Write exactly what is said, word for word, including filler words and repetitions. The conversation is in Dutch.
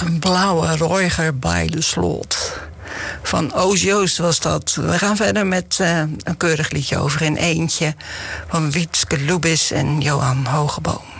Een blauwe Ruiger bij de Sloot. Van Oos Joost was dat. We gaan verder met uh, een keurig liedje over in eentje. Van Wietske Lubis en Johan Hogeboom.